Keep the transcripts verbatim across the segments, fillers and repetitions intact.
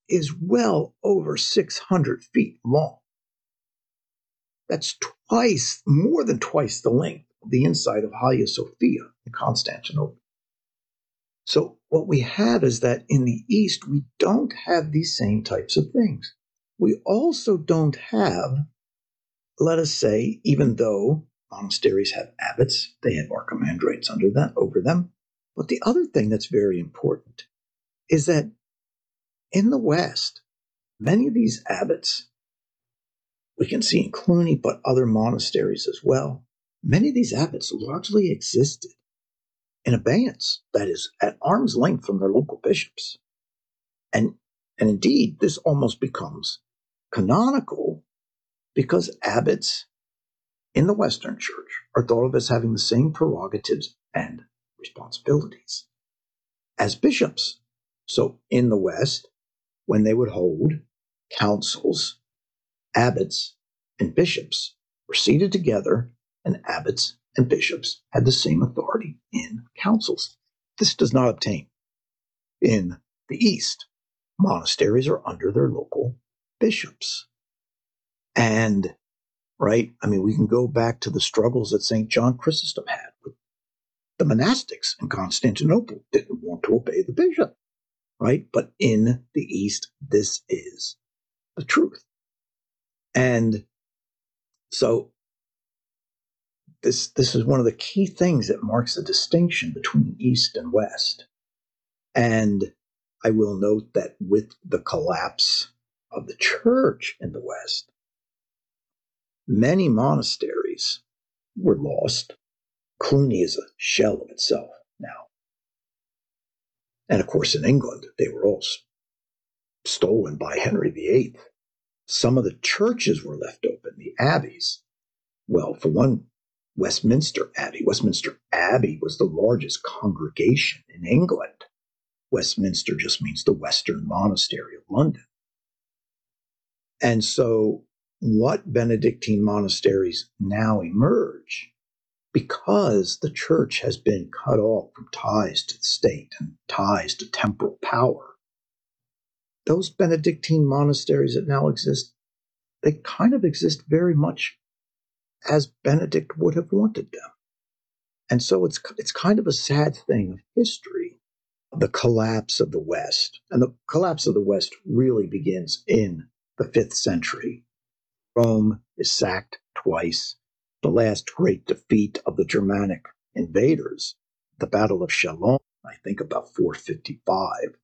is well over six hundred feet long. That's twice, more than twice the length of the inside of Hagia Sophia in Constantinople. So what we have is that in the East, we don't have these same types of things. We also don't have, let us say, even though monasteries have abbots, they have archimandrites under them, over them. But the other thing that's very important is that in the West, many of these abbots, we can see in Cluny, but other monasteries as well, many of these abbots largely existed in abeyance, that is, at arm's length from their local bishops. And, and indeed, this almost becomes canonical because abbots in the Western Church are thought of as having the same prerogatives and responsibilities as bishops. So in the West, when they would hold councils, abbots and bishops were seated together, and abbots and bishops had the same authority in councils. This does not obtain in the East. Monasteries are under their local bishops. And, right, I mean, we can go back to the struggles that Saint John Chrysostom had with the monastics in Constantinople, didn't want to obey the bishop, right? But in the East, this is the truth. And so this, this is one of the key things that marks the distinction between East and West. And I will note that with the collapse of the church in the West, many monasteries were lost. Cluny is a shell of itself now. And of course, in England, they were all stolen by Henry the Eighth. Some of the churches were left open, the abbeys. Well, for one, Westminster Abbey. Westminster Abbey was the largest congregation in England. Westminster just means the Western Monastery of London. And so what Benedictine monasteries now emerge, because the church has been cut off from ties to the state and ties to temporal power, those Benedictine monasteries that now exist, they kind of exist very much as Benedict would have wanted them. And so it's it's kind of a sad thing of history, the collapse of the West. And the collapse of the West really begins in the fifth century. Rome is sacked twice. The last great defeat of the Germanic invaders, the Battle of Chalons, I think about four fifty-five.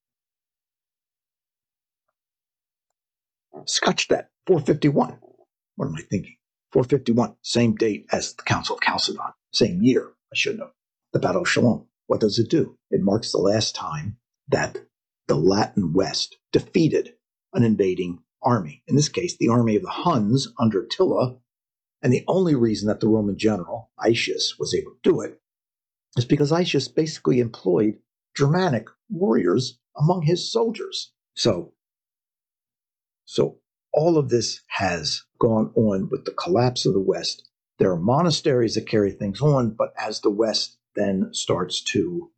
Scotch that, four fifty-one. What am I thinking? four fifty-one, same date as the Council of Chalcedon, same year, I should know. The Battle of Chalons. What does it do? It marks the last time that the Latin West defeated an invading army. In this case, the army of the Huns under Attila. And the only reason that the Roman general, Aetius, was able to do it is because Aetius basically employed Germanic warriors among his soldiers. So, so all of this has gone on with the collapse of the West. There are monasteries that carry things on, but as the West then starts to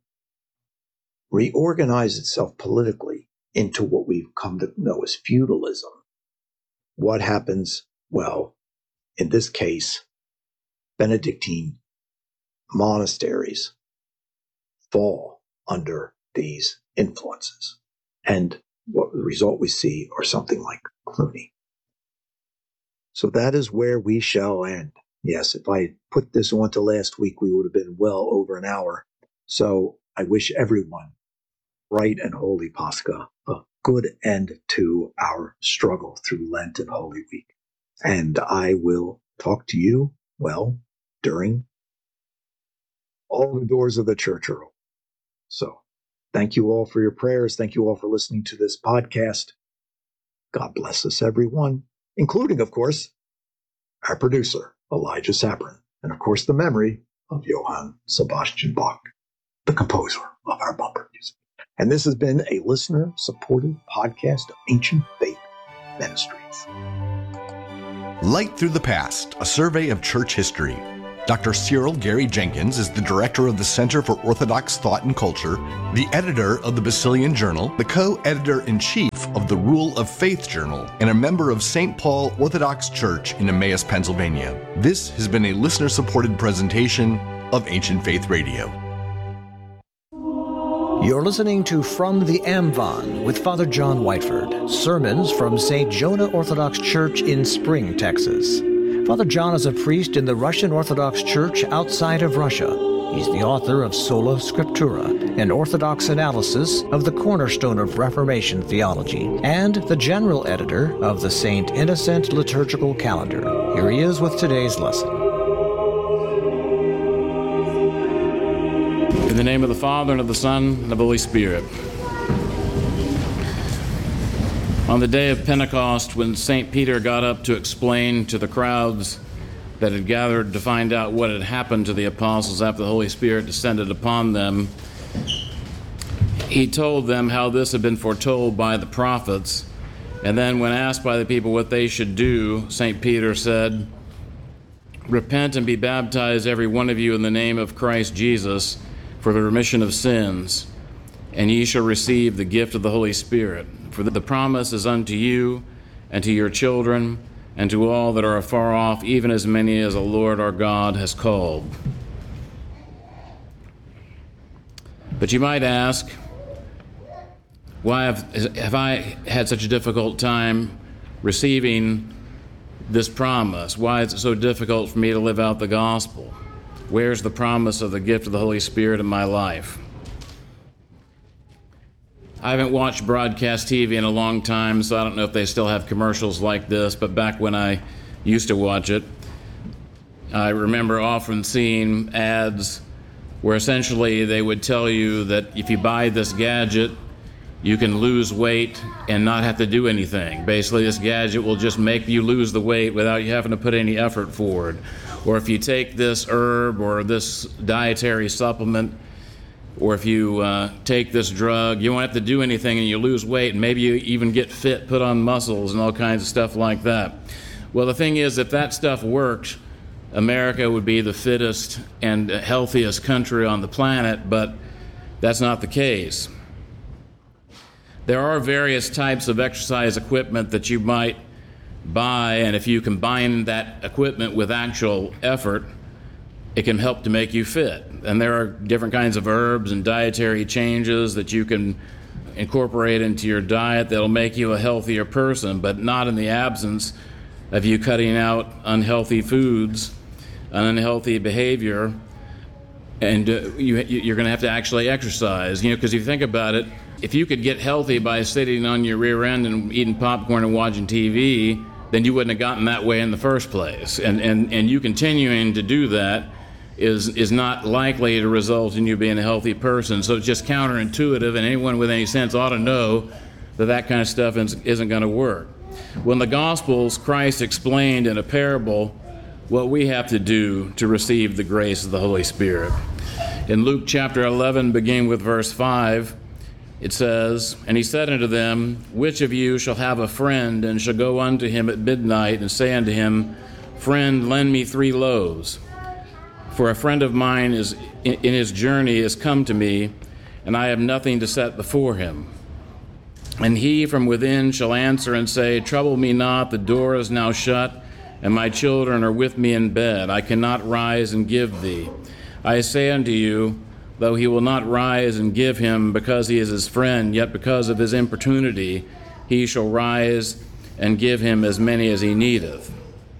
reorganize itself politically into what we've come to know as feudalism, what happens? Well, in this case, Benedictine monasteries fall under these influences. And what the result we see are something like Cluny. So that is where we shall end. Yes, if I had put this on to last week, we would have been well over an hour. So I wish everyone, bright and holy Pascha, a good end to our struggle through Lent and Holy Week. And I will talk to you, well, during all the doors of the church are open. So thank you all for your prayers. Thank you all for listening to this podcast. God bless us, everyone, including, of course, our producer, Elijah Saprin, and, of course, the memory of Johann Sebastian Bach, the composer of our bumper music. And this has been a listener-supported podcast of Ancient Faith Ministries. Light Through the Past, a survey of church history. Doctor Cyril Gary Jenkins is the director of the Center for Orthodox Thought and Culture, the editor of the Basilian Journal, the co-editor-in-chief of the Rule of Faith Journal and a member of Saint Paul Orthodox Church in Emmaus, Pennsylvania. This has been a listener-supported presentation of Ancient Faith Radio. You're listening to From the Amvon with Father John Whiteford, sermons from Saint Jonah Orthodox Church in Spring, Texas. Father John is a priest in the Russian Orthodox Church outside of Russia. He's the author of Sola Scriptura, an Orthodox analysis of the cornerstone of Reformation theology, and the general editor of the Saint Innocent Liturgical Calendar. Here he is with today's lesson. In the name of the Father, and of the Son, and of the Holy Spirit. On the day of Pentecost, when Saint Peter got up to explain to the crowds that had gathered to find out what had happened to the apostles after the Holy Spirit descended upon them, he told them how this had been foretold by the prophets. And then when asked by the people what they should do, Saint Peter said, "Repent and be baptized, every one of you, in the name of Christ Jesus, for the remission of sins, and ye shall receive the gift of the Holy Spirit. For the promise is unto you, and to your children, and to all that are afar off, even as many as the Lord our God has called." But you might ask, why have, have I had such a difficult time receiving this promise? Why is it so difficult for me to live out the gospel? Where's the promise of the gift of the Holy Spirit in my life? I haven't watched broadcast T V in a long time, so I don't know if they still have commercials like this, but back when I used to watch it, I remember often seeing ads where essentially they would tell you that if you buy this gadget, you can lose weight and not have to do anything. Basically, this gadget will just make you lose the weight without you having to put any effort forward. Or if you take this herb or this dietary supplement, or if you uh, take this drug, you won't have to do anything and you lose weight, and maybe you even get fit, put on muscles and all kinds of stuff like that. Well, the thing is, if that stuff worked, America would be the fittest and healthiest country on the planet, but that's not the case. There are various types of exercise equipment that you might buy, and if you combine that equipment with actual effort, it can help to make you fit. And there are different kinds of herbs and dietary changes that you can incorporate into your diet that'll make you a healthier person, but not in the absence of you cutting out unhealthy foods, an unhealthy behavior, and uh, you, you're going to have to actually exercise. You know, because if you think about it, if you could get healthy by sitting on your rear end and eating popcorn and watching T V, then you wouldn't have gotten that way in the first place. And and and you continuing to do that is is not likely to result in you being a healthy person. So it's just counterintuitive, and anyone with any sense ought to know that that kind of stuff isn't going to work. Well, in the Gospels, Christ explained in a parable what we have to do to receive the grace of the Holy Spirit. In Luke chapter eleven, beginning with verse five, it says, "And he said unto them, Which of you shall have a friend, and shall go unto him at midnight, and say unto him, Friend, lend me three loaves? For a friend of mine is in his journey is come to me, and I have nothing to set before him. And he from within shall answer and say, Trouble me not, the door is now shut, and my children are with me in bed. I cannot rise and give thee. I say unto you, though he will not rise and give him because he is his friend, yet because of his importunity he shall rise and give him as many as he needeth."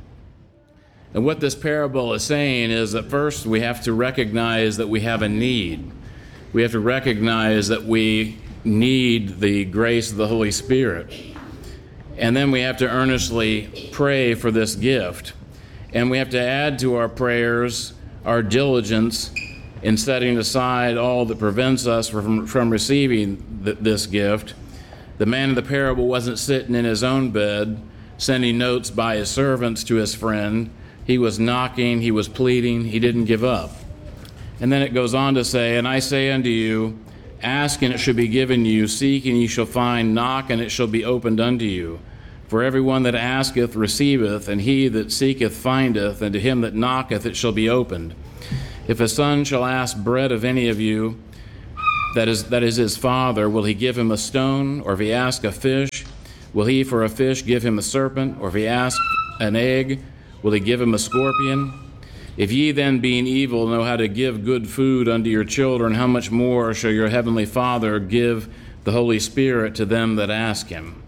And what this parable is saying is that first we have to recognize that we have a need. We have to recognize that we need the grace of the Holy Spirit. And then we have to earnestly pray for this gift. And we have to add to our prayers our diligence in setting aside all that prevents us from, from receiving th- this gift. The man in the parable wasn't sitting in his own bed, sending notes by his servants to his friend. He was knocking, he was pleading, he didn't give up. And then it goes on to say, "And I say unto you, ask and it shall be given you, seek and ye shall find, knock and it shall be opened unto you. For everyone that asketh receiveth, and he that seeketh findeth, and to him that knocketh it shall be opened. If a son shall ask bread of any of you, that is that is his father, will he give him a stone? Or if he ask a fish? Will he for a fish give him a serpent? Or if he ask an egg, will he give him a scorpion? If ye then, being evil, know how to give good food unto your children, how much more shall your heavenly Father give the Holy Spirit to them that ask him?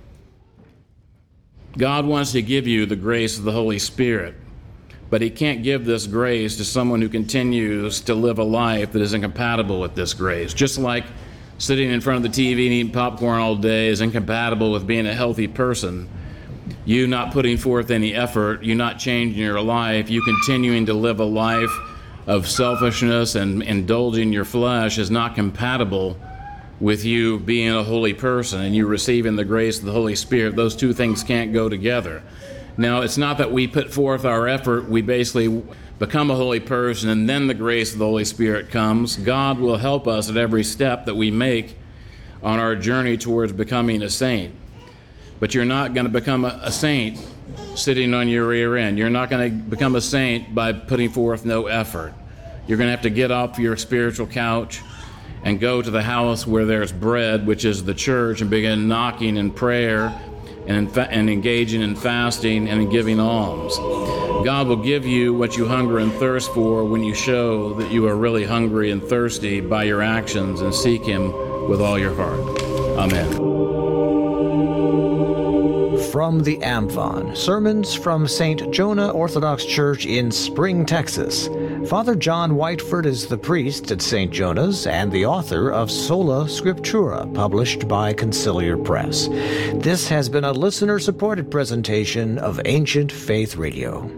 God wants to give you the grace of the Holy Spirit, but he can't give this grace to someone who continues to live a life that is incompatible with this grace. Just like sitting in front of the T V and eating popcorn all day is incompatible with being a healthy person. You not putting forth any effort, you not changing your life, you continuing to live a life of selfishness and indulging your flesh is not compatible with you being a holy person and you receiving the grace of the Holy Spirit. Those two things can't go together. Now, it's not that we put forth our effort, we basically become a holy person and then the grace of the Holy Spirit comes. God will help us at every step that we make on our journey towards becoming a saint. But you're not going to become a, a saint sitting on your rear end. You're not going to become a saint by putting forth no effort. You're going to have to get off your spiritual couch and go to the house where there's bread, which is the church, and begin knocking in prayer and, in fa- and engaging in fasting and in giving alms. God will give you what you hunger and thirst for when you show that you are really hungry and thirsty by your actions and seek him with all your heart. Amen. From the Amvon, sermons from Saint Jonah Orthodox Church in Spring, Texas. Father John Whiteford is the priest at Saint Jonah's and the author of Sola Scriptura, published by Conciliar Press. This has been a listener-supported presentation of Ancient Faith Radio.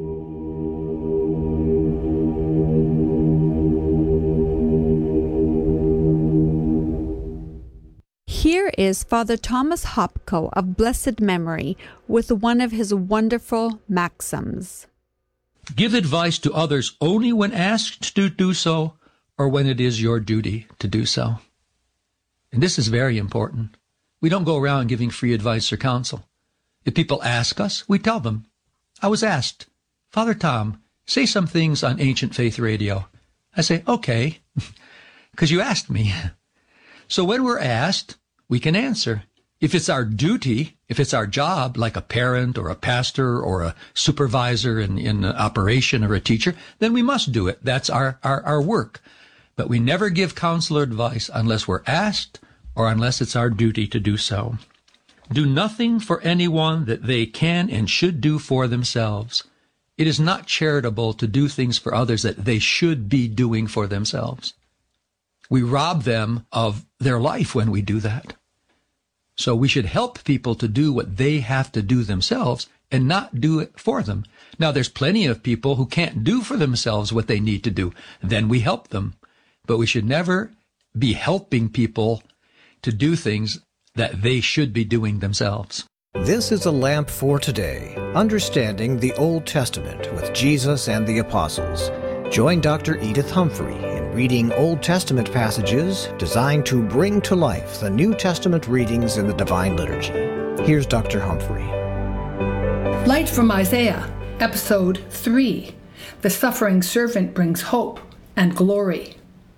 Here is Father Thomas Hopko of blessed memory with one of his wonderful maxims. Give advice to others only when asked to do so or when it is your duty to do so. And this is very important. We don't go around giving free advice or counsel. If people ask us, we tell them. I was asked, Father Tom, say some things on Ancient Faith Radio. I say, okay, because you asked me. So when we're asked, we can answer. If it's our duty, if it's our job, like a parent or a pastor or a supervisor in, in an operation or a teacher, then we must do it. That's our, our, our work. But we never give counsel or advice unless we're asked or unless it's our duty to do so. Do nothing for anyone that they can and should do for themselves. It is not charitable to do things for others that they should be doing for themselves. We rob them of their life when we do that. So we should help people to do what they have to do themselves and not do it for them. Now, there's plenty of people who can't do for themselves what they need to do. Then we help them. But we should never be helping people to do things that they should be doing themselves. This is a lamp for today, understanding the Old Testament with Jesus and the Apostles. Join Doctor Edith Humphrey in reading Old Testament passages designed to bring to life the New Testament readings in the Divine Liturgy. Here's Doctor Humphrey. Light from Isaiah, Episode three. The Suffering Servant Brings Hope and Glory.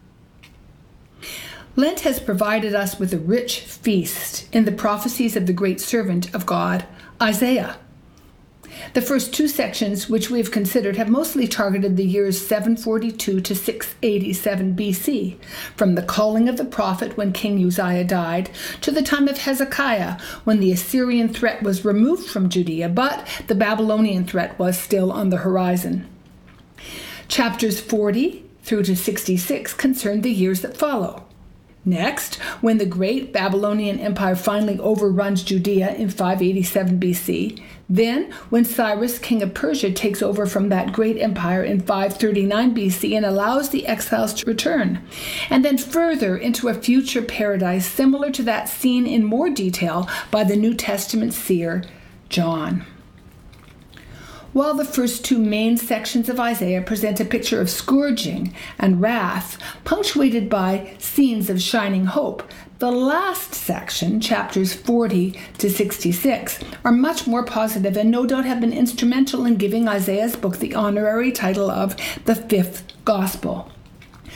Lent has provided us with a rich feast in the prophecies of the great servant of God, Isaiah. The first two sections which we have considered have mostly targeted the years seven forty-two to six eighty-seven B C, from the calling of the prophet when King Uzziah died, to the time of Hezekiah when the Assyrian threat was removed from Judea, but the Babylonian threat was still on the horizon. Chapters forty through to sixty-six concern the years that follow. Next, when the great Babylonian Empire finally overruns Judea in five eighty-seven B C, then when Cyrus, king of Persia, takes over from that great empire in five thirty-nine B C and allows the exiles to return, and then further into a future paradise similar to that seen in more detail by the New Testament seer, John. While the first two main sections of Isaiah present a picture of scourging and wrath, punctuated by scenes of shining hope, the last section, chapters forty to sixty-six, are much more positive and no doubt have been instrumental in giving Isaiah's book the honorary title of the Fifth Gospel.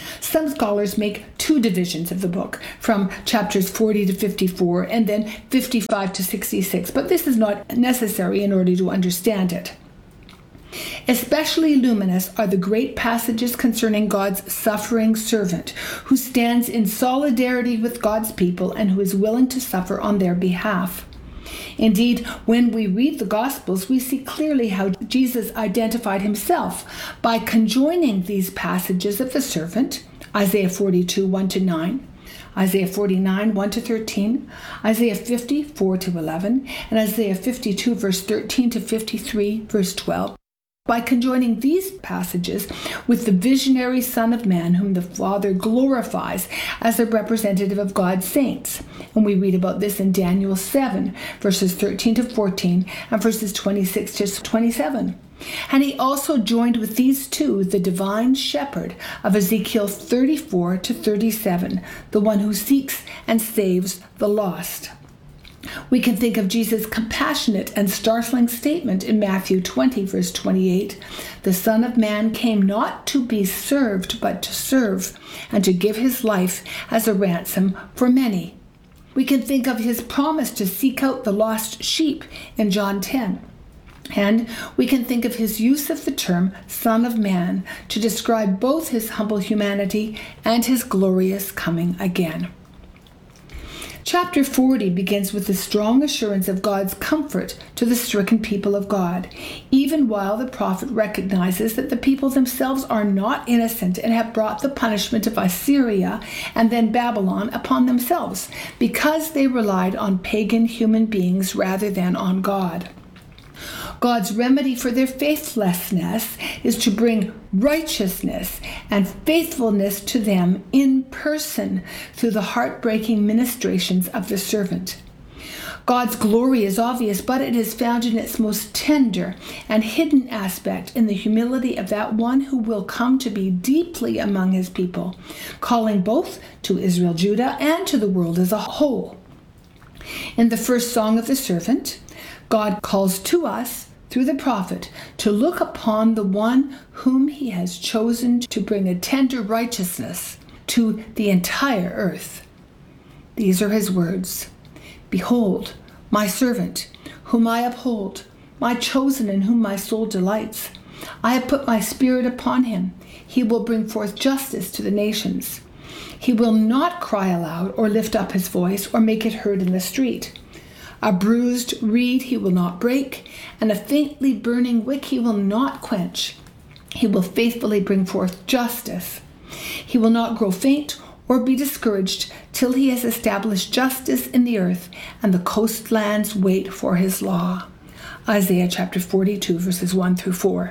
Some scholars make two divisions of the book, from chapters forty to fifty-four and then fifty-five to sixty-six, but this is not necessary in order to understand it. Especially luminous are the great passages concerning God's suffering servant, who stands in solidarity with God's people and who is willing to suffer on their behalf. Indeed, when we read the Gospels, we see clearly how Jesus identified himself by conjoining these passages of the servant, Isaiah forty-two, one to nine, Isaiah forty-nine, one to thirteen, Isaiah fifty, four to eleven, and Isaiah fifty-two, verse thirteen to fifty-three, verse twelve. By conjoining these passages with the visionary Son of Man, whom the Father glorifies as a representative of God's saints. And we read about this in Daniel seven, verses thirteen to fourteen, and verses twenty-six to twenty-seven. And he also joined with these two the divine shepherd of Ezekiel thirty-four to thirty-seven, the one who seeks and saves the lost. We can think of Jesus' compassionate and startling statement in Matthew twenty, verse twenty-eight, "The Son of Man came not to be served, but to serve, and to give his life as a ransom for many." We can think of his promise to seek out the lost sheep in John ten. And we can think of his use of the term Son of Man to describe both his humble humanity and his glorious coming again. Chapter forty begins with the strong assurance of God's comfort to the stricken people of God, even while the prophet recognizes that the people themselves are not innocent and have brought the punishment of Assyria and then Babylon upon themselves because they relied on pagan human beings rather than on God. God's remedy for their faithlessness is to bring righteousness and faithfulness to them in person through the heartbreaking ministrations of the servant. God's glory is obvious, but it is found in its most tender and hidden aspect in the humility of that one who will come to be deeply among his people, calling both to Israel, Judah, and to the world as a whole. In the first song of the servant, God calls to us through the prophet to look upon the one whom he has chosen to bring a tender righteousness to the entire earth. These are his words: "Behold, my servant, whom I uphold, my chosen in whom my soul delights. I have put my spirit upon him. He will bring forth justice to the nations. He will not cry aloud or lift up his voice or make it heard in the street. A bruised reed he will not break, and a faintly burning wick he will not quench. He will faithfully bring forth justice. He will not grow faint or be discouraged till he has established justice in the earth, and the coastlands wait for his law." Isaiah chapter forty-two, verses one through four.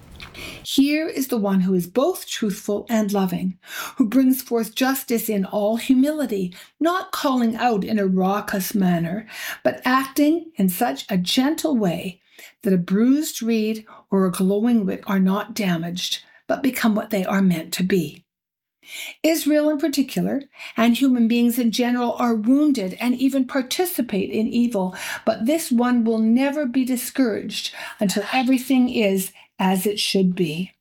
Here is the one who is both truthful and loving, who brings forth justice in all humility, not calling out in a raucous manner, but acting in such a gentle way that a bruised reed or a glowing wick are not damaged, but become what they are meant to be. Israel in particular, and human beings in general, are wounded and even participate in evil, but this one will never be discouraged until everything is as it should be.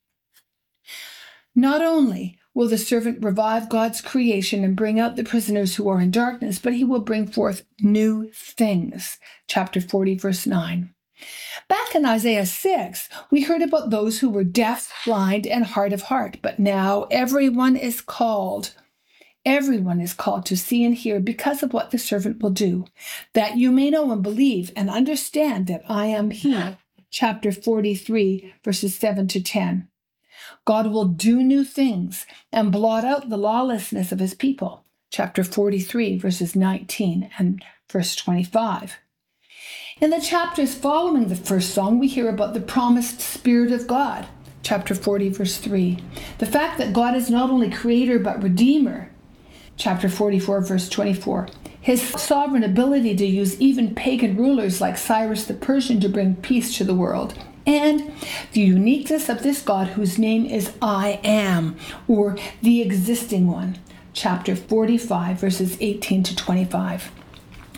Not only will the servant revive God's creation and bring out the prisoners who are in darkness, but he will bring forth new things. Chapter forty, verse nine. Back in Isaiah six, we heard about those who were deaf, blind, and hard of heart, but now everyone is called. Everyone is called to see and hear because of what the servant will do, that you may know and believe and understand that I am he. Chapter forty-three, verses seven to ten. God will do new things and blot out the lawlessness of his people. Chapter forty-three, verses nineteen and verse twenty-five. In the chapters following the first song, we hear about the promised Spirit of God. Chapter forty, verse three. The fact that God is not only creator but redeemer. Chapter forty-four, verse twenty-four. His sovereign ability to use even pagan rulers like Cyrus the Persian to bring peace to the world. And the uniqueness of this God whose name is I Am, or the existing one. Chapter forty-five, verses eighteen to twenty-five.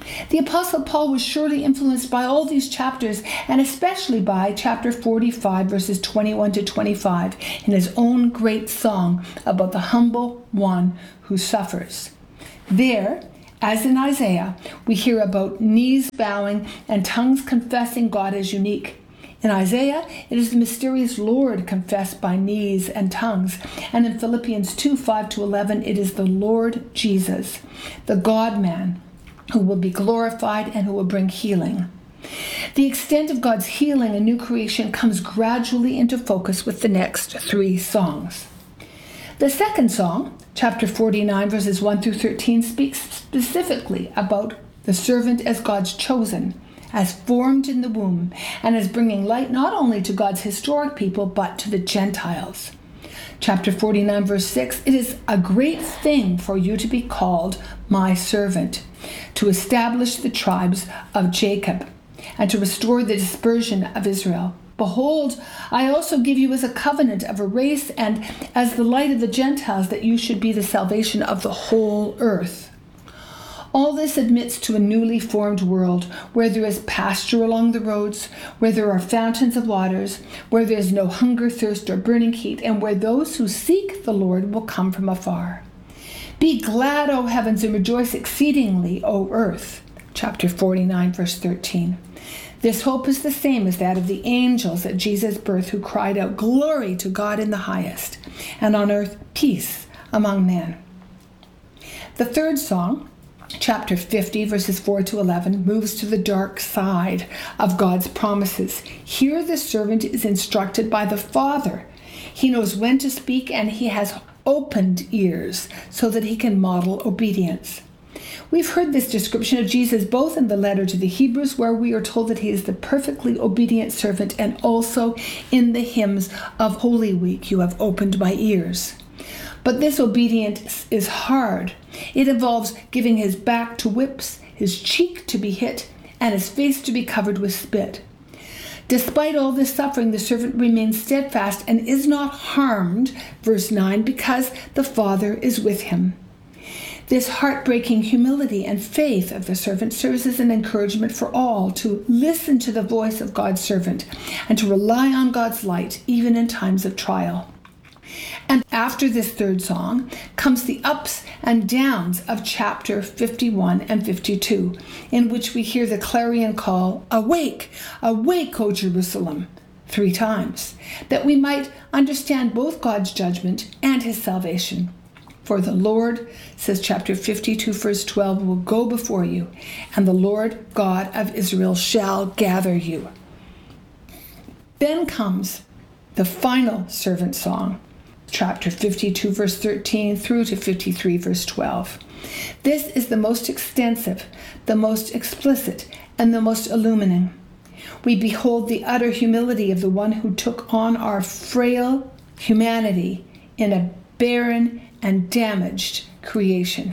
The Apostle Paul was surely influenced by all these chapters, and especially by chapter forty-five, verses twenty-one to twenty-five, in his own great song about the humble one who suffers. There, as in Isaiah, we hear about knees bowing and tongues confessing God as unique. In Isaiah, it is the mysterious Lord confessed by knees and tongues. And in Philippians two, five to eleven, it is the Lord Jesus, the God-man, who will be glorified and who will bring healing. The extent of God's healing and new creation comes gradually into focus with the next three songs. The second song, chapter forty-nine, verses one through thirteen, speaks specifically about the servant as God's chosen, as formed in the womb, and as bringing light not only to God's historic people, but to the Gentiles. Chapter forty-nine, verse six, it is a great thing for you to be called my servant, to establish the tribes of Jacob, and to restore the dispersion of Israel. Behold, I also give you as a covenant of a race and as the light of the Gentiles, that you should be the salvation of the whole earth. All this admits to a newly formed world where there is pasture along the roads, where there are fountains of waters, where there is no hunger, thirst, or burning heat, and where those who seek the Lord will come from afar. Be glad, O heavens, and rejoice exceedingly, O earth. Chapter forty-nine, verse thirteen. This hope is the same as that of the angels at Jesus' birth, who cried out, "Glory to God in the highest, and on earth peace among men." The third song, chapter fifty, verses four to eleven, moves to the dark side of God's promises. Here the servant is instructed by the Father. He knows when to speak, and he has opened ears so that he can model obedience. We've heard this description of Jesus both in the letter to the Hebrews, where we are told that he is the perfectly obedient servant, and also in the hymns of Holy Week, "You have opened my ears." But this obedience is hard. It involves giving his back to whips, his cheek to be hit, and his face to be covered with spit. Despite all this suffering, the servant remains steadfast and is not harmed, verse nine, because the Father is with him. This heartbreaking humility and faith of the servant serves as an encouragement for all to listen to the voice of God's servant and to rely on God's light even in times of trial. And after this third song comes the ups and downs of chapter fifty-one and fifty-two, in which we hear the clarion call, "Awake, awake, O Jerusalem," three times, that we might understand both God's judgment and his salvation. For the Lord, says chapter fifty-two, verse twelve, will go before you, and the Lord God of Israel shall gather you. Then comes the final servant song, chapter fifty-two, verse thirteen, through to fifty-three, verse twelve. This is the most extensive, the most explicit, and the most illuminating. We behold the utter humility of the one who took on our frail humanity in a barren and damaged creation.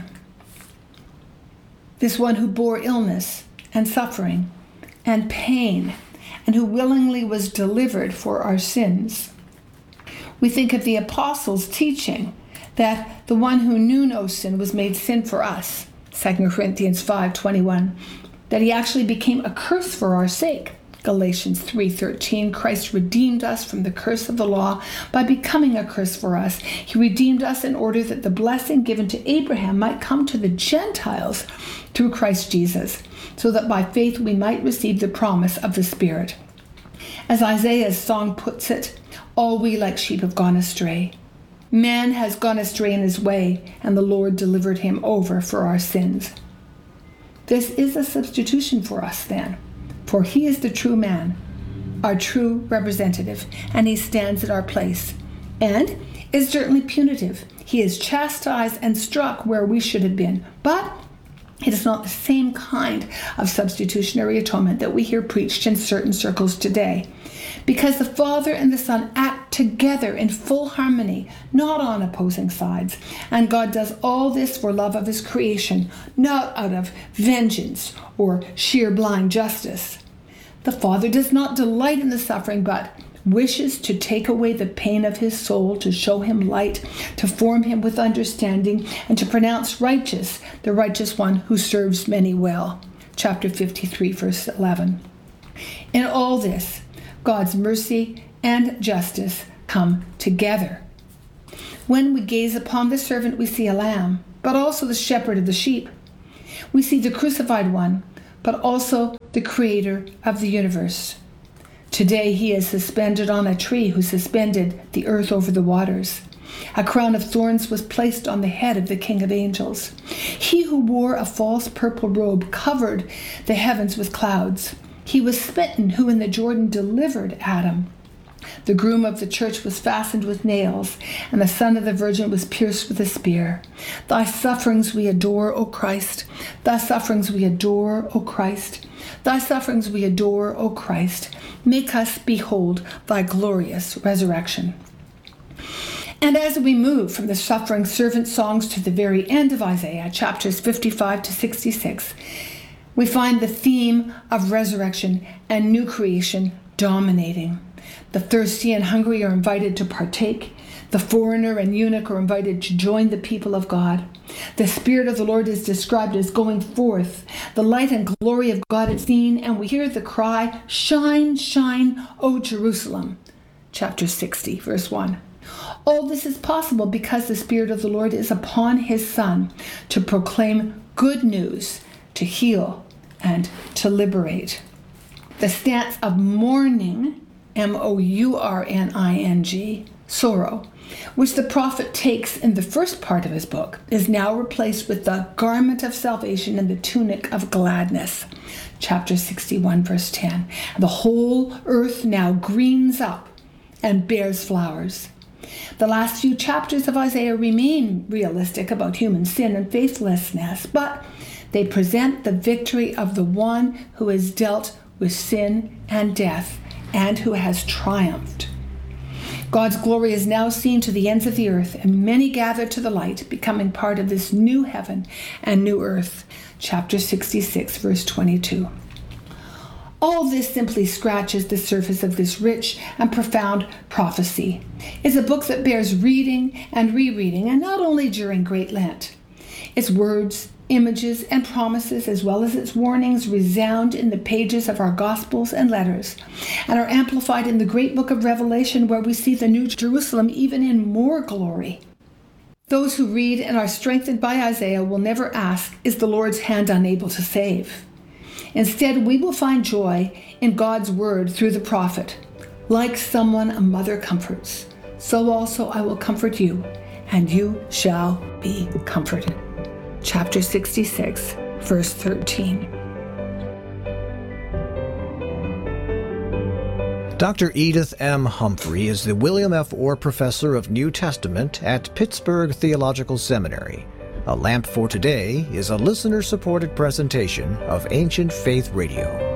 This one who bore illness and suffering and pain, and who willingly was delivered for our sins. We think of the apostles' teaching that the one who knew no sin was made sin for us, Second Corinthians five twenty-one, that he actually became a curse for our sake, Galatians three thirteen. Christ redeemed us from the curse of the law by becoming a curse for us. He redeemed us in order that the blessing given to Abraham might come to the Gentiles through Christ Jesus, so that by faith we might receive the promise of the Spirit. As Isaiah's song puts it, all we like sheep have gone astray. Man has gone astray in his way, and the Lord delivered him over for our sins. This is a substitution for us then, for he is the true man, our true representative, and he stands in our place, and is certainly punitive. He is chastised and struck where we should have been, but it is not the same kind of substitutionary atonement that we hear preached in certain circles today, because the Father and the Son act together in full harmony, not on opposing sides, and God does all this for love of his creation, not out of vengeance or sheer blind justice. The Father does not delight in the suffering, but wishes to take away the pain of his soul, to show him light, to form him with understanding, and to pronounce righteous the righteous one who serves many well. chapter fifty-three, verse eleven. In all this, God's mercy and justice come together. When we gaze upon the servant, we see a lamb, but also the shepherd of the sheep. We see the crucified one, but also the creator of the universe. Today he is suspended on a tree who suspended the earth over the waters. A crown of thorns was placed on the head of the King of Angels. He who wore a false purple robe covered the heavens with clouds. He was smitten who in the Jordan delivered Adam. The groom of the church was fastened with nails, and the son of the virgin was pierced with a spear. Thy sufferings we adore, O Christ. Thy sufferings we adore, O Christ. Thy sufferings we adore, O Christ. Make us behold thy glorious resurrection. And as we move from the suffering servant songs to the very end of Isaiah, chapters fifty-five to sixty-six, we find the theme of resurrection and new creation dominating. The thirsty and hungry are invited to partake. The foreigner and eunuch are invited to join the people of God. The Spirit of the Lord is described as going forth. The light and glory of God is seen, and we hear the cry, "Shine, shine, O Jerusalem." Chapter sixty, verse one. All this is possible because the Spirit of the Lord is upon his Son to proclaim good news, to heal, and to liberate. The stance of mourning, M O U R N I N G, sorrow, which the prophet takes in the first part of his book, is now replaced with the garment of salvation and the tunic of gladness. Chapter sixty-one, verse ten. The whole earth now greens up and bears flowers. The last few chapters of Isaiah remain realistic about human sin and faithlessness, but they present the victory of the one who has dealt with sin and death and who has triumphed. God's glory is now seen to the ends of the earth, and many gather to the light, becoming part of this new heaven and new earth. Chapter sixty-six, verse twenty-two. All this simply scratches the surface of this rich and profound prophecy. It's a book that bears reading and rereading, and not only during Great Lent. Its words, images, and promises, as well as its warnings, resound in the pages of our Gospels and letters, and are amplified in the great book of Revelation, where we see the New Jerusalem even in more glory. Those who read and are strengthened by Isaiah will never ask, "Is the Lord's hand unable to save?" Instead, we will find joy in God's word through the prophet. Like someone a mother comforts, so also I will comfort you, and you shall be comforted. Chapter sixty-six, verse thirteen. Doctor Edith M. Humphrey is the William F. Orr Professor of New Testament at Pittsburgh Theological Seminary. A Lamp for Today is a listener-supported presentation of Ancient Faith Radio.